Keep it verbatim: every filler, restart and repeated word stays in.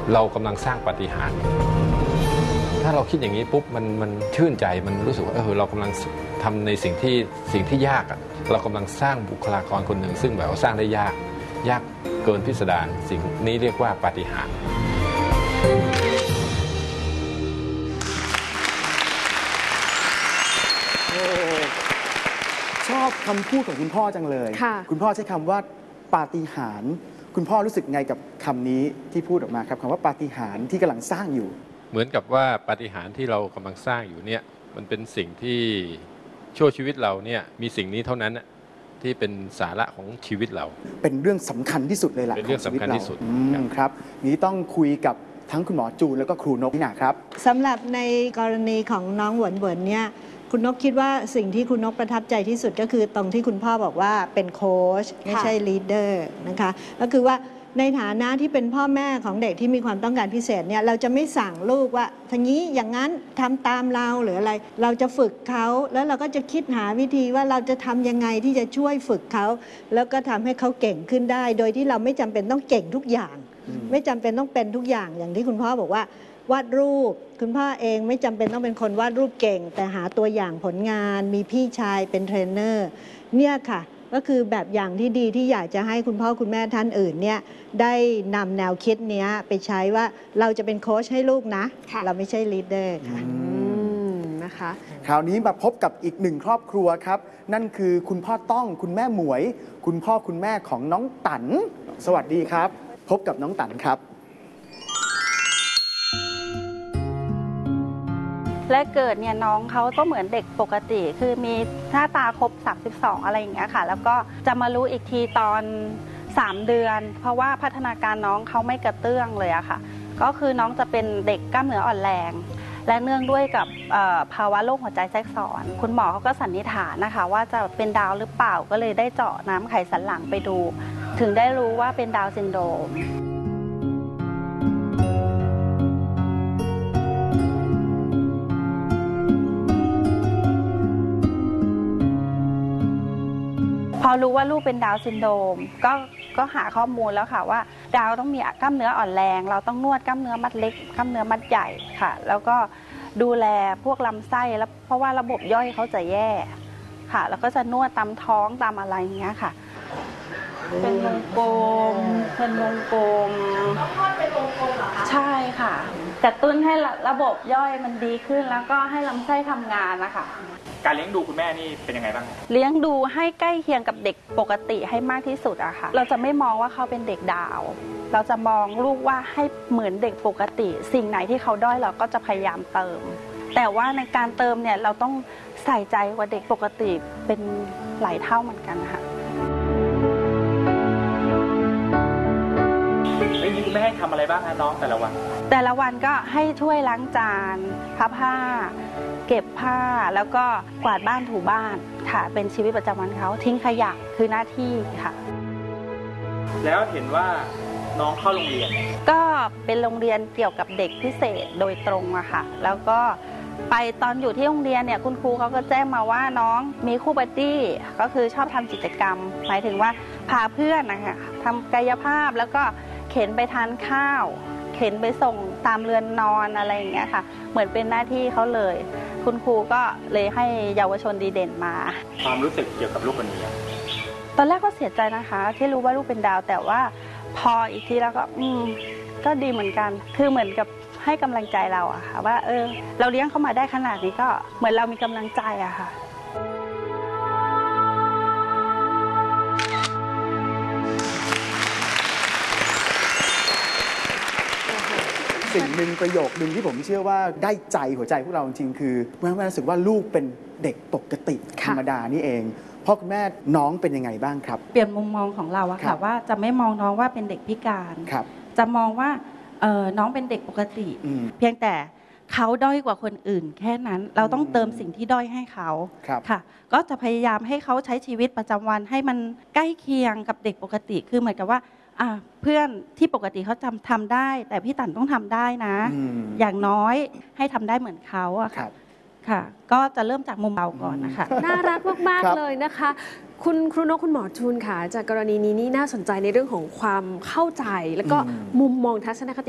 เรากำลังสร้างปาฏิหาริย์ถ้าเราคิดอย่างนี้ปุ๊บมันมันชื่นใจมันรู้สึกว่าเออเรากำลังทำในสิ่งที่สิ่งที่ยากอ่ะเรากำลังสร้างบุคลากรคนหนึ่งซึ่งแบบว่าสร้างได้ยากยากเกินพิสดารสิ่งนี้เรียกว่าปาฏิหาริย์ชอบคำพูดของคุณพ่อจังเลยคุณพ่อใช้คำว่าปาฏิหาริย์คุณพ่อรู้สึกไงกับคำนี้ที่พูดออกมาครับคำว่าปาฏิหาริย์ที่กำลังสร้างอยู่เหมือนกับว่าปาฏิหาริย์ที่เรากำลังสร้างอยู่เนี่ยมันเป็นสิ่งที่ชั่วชีวิตเราเนี่ยมีสิ่งนี้เท่านั้นที่เป็นสาระของชีวิตเราเป็นเรื่องสำคัญที่สุดเลยล่ะเป็นเรื่องสำคัญที่สุดครับนี้ต้องคุยกับทั้งคุณหมอจูนแล้วก็ครูนกนี่นะครับสำหรับในกรณีของน้องหวนหวนเนี่ยคุณนกคิดว่าสิ่งที่คุณนกประทับใจที่สุดก็คือตรงที่คุณพ่อบอกว่าเป็นโค้ชไม่ใช่ลีดเดอร์นะคะก็คือว่าในฐานะที่เป็นพ่อแม่ของเด็กที่มีความต้องการพิเศษเนี่ยเราจะไม่สั่งลูกว่าทางนี้อย่างนั้นทำตามเราหรืออะไรเราจะฝึกเขาแล้วเราก็จะคิดหาวิธีว่าเราจะทำยังไงที่จะช่วยฝึกเขาแล้วก็ทำให้เขาเก่งขึ้นได้โดยที่เราไม่จำเป็นต้องเก่งทุกอย่างไม่จำเป็นต้องเป็นทุกอย่างอย่างที่คุณพ่อบอกว่าวาดรูปคุณพ่อเองไม่จำเป็นต้องเป็นคนวาดรูปเก่งแต่หาตัวอย่างผลงานมีพี่ชายเป็นเทรนเนอร์เนี่ยค่ะก็คือแบบอย่างที่ดีที่อยากจะให้คุณพ่อคุณแม่ท่านอื่นเนี่ยได้นำแนวคิดนี้ไปใช้ว่าเราจะเป็นโค้ชให้ลูกนะเราไม่ใช่ลีดเดอร์ค่ะนะคะคราวนี้มาพบกับอีกหนึ่งครอบครัวครับนั่นคือคุณพ่อต้องคุณแม่หมวยคุณพ่อคุณแม่ของน้องตันสวัสดีครับพบกับน้องตันครับและเกิดเนี่ยน้องเขาก็เหมือนเด็กปกติคือมีหน้าตาครบสามสิบสองอะไรอย่างเงี้ยค่ะแล้วก็จะมารู้อีกทีตอนสามเดือนเพราะว่าพัฒนาการน้องเขาไม่กระเตื้องเลยอะค่ะก็คือน้องจะเป็นเด็กกล้ามเนื้ออ่อนแรงและเนื่องด้วยกับภาวะโรคหัวใจแทรกซ้อนคุณหมอเขาก็สันนิษฐานนะคะว่าจะเป็นดาวหรือเปล่าก็เลยได้เจาะน้ำไขสันหลังไปดูถึงได้รู้ว่าเป็นดาวน์ซินโดรมพอรู้ว่าลูกเป็นดาวน์ซินโดรมก็ก็หาข้อมูลแล้วค่ะว่าดาวต้องมีกล้ามเนื้ออ่อนแรงเราต้องนวดกล้ามเนื้อมัดเล็กกล้ามเนื้อมัดใหญ่ค่ะแล้วก็ดูแลพวกลำไส้แล้วเพราะว่าระบบย่อยเขาจะแย่ค่ะแล้วก็จะนวดตามท้องตามอะไรอย่างเงี้ยค่ะเป็นวงกลมเป็นวงกลมใช่ค่ะกระตุ้นให้ระบบย่อยมันดีขึ้นแล้วก็ให้ลำไส้ทำงานนะคะการเลี้ยงดูคุณแม่นี่เป็นยังไงบ้างเลี้ยงดูให้ใกล้เคียงกับเด็กปกติให้มากที่สุดอะค่ะเราจะไม่มองว่าเขาเป็นเด็กดาวเราจะมองลูกว่าให้เหมือนเด็กปกติสิ่งไหนที่เขาด้อยเราก็จะพยายามเติมแต่ว่าในการเติมเนี่ยเราต้องใส่ใจกว่าเด็กปกติเป็นหลายเท่าเหมือนกันค่ะแล้วนี่คุณแม่ให้ทำอะไรบ้างคะน้องแต่ละวันแต่ละวันก็ให้ช่วยล้างจานพับผ้าเก็บผ้าแล้วก็กวาดบ้านถูบ้านค่ะเป็นชีวิตประจำวันเขาทิ้งขยะคือหน้าที่ค่ะแล้วเห็นว่าน้องเข้าโรงเรียนก็เป็นโรงเรียนเกี่ยวกับเด็กพิเศษโดยตรงอะค่ะแล้วก็ไปตอนอยู่ที่โรงเรียนเนี่ยคุณครูเขาก็แจ้งมาว่าน้องมีคู่บัดดี้ก็คือชอบทำกิจกรรมหมายถึงว่าพาเพื่อนนะคะทำกายภาพแล้วก็เข็นไปทานข้าวเข็นไปส่งตามเรือนนอนอะไรอย่างเงี้ยค่ะเหมือนเป็นหน้าที่เขาเลยคุณครูก็เลยให้เยาวชนดีเด่นมาความรู้สึกเกี่ยวกับลูกคนนี้ตอนแรกก็เสียใจนะคะที่รู้ว่าลูกเป็นดาวแต่ว่าพออีกทีแล้วก็อืมก็ดีเหมือนกันคือเหมือนกับให้กำลังใจเราอะค่ะว่าเออเราเลี้ยงเขามาได้ขนาดนี้ก็เหมือนเรามีกำลังใจอะค่ะสิ่งหนึ่งประโยคหนึ่งที่ผมเชื่อว่าได้ใจหัวใจพวกเราจริงๆคือแม่รู้สึกว่าลูกเป็นเด็กปกติธรรมดานี่เองพ่อคุณแม่น้องเป็นยังไงบ้างครับเปลี่ยนมุมมองของเราอะค่ะว่าจะไม่มองน้องว่าเป็นเด็กพิการจะมองว่าน้องเป็นเด็กปกติเพียงแต่เขาด้อยกว่าคนอื่นแค่นั้นเราต้องเติมสิ่งที่ด้อยให้เขาค่ะก็จะพยายามให้เขาใช้ชีวิตประจำวันให้มันใกล้เคียงกับเด็กปกติคือเหมือนกับว่าเพื่อนที่ปกติเขาทำทำได้แต่พี่ตันต้องทำได้นะอย่างน้อยให้ทำได้เหมือนเขาอะค่ะค่ะก็จะเริ่มจากมุมเราก่อนนะคะน่ารักมากๆเลยนะคะคุณครูนกคุณหมอจูนค่ะจากกรณีนี้นี่น่าสนใจในเรื่องของความเข้าใจแล้วก็มุมมองทัศนคติ